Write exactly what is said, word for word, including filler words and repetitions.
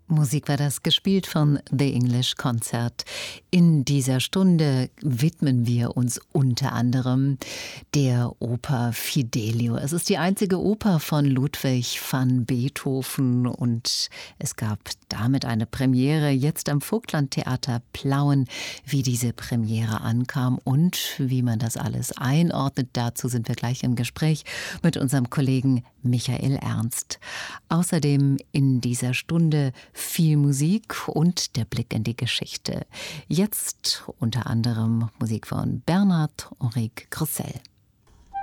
Musik war das, gespielt von The English Concert. In dieser Stunde widmen wir uns unter anderem der Oper Fidelio. Es ist die einzige Oper von Ludwig van Beethoven und es gab damit eine Premiere jetzt am Vogtlandtheater Plauen. Wie diese Premiere ankam und wie man das alles einordnet, dazu sind wir gleich im Gespräch mit unserem Kollegen Michael Ernst. Außerdem in dieser Stunde viel Musik und der Blick in die Geschichte. Jetzt unter anderem Musik von Bernard Henri Grüssel.